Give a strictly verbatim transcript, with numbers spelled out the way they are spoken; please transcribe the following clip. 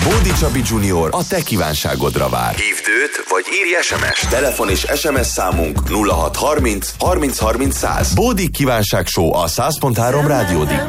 Bódi Csabi junior a te kívánságodra vár. Hívd őt, vagy írj es em es. Telefon és es em es számunk nulla hat harminc harminc harminc száz. Bódi kívánság show a száz pont három rádiódikben.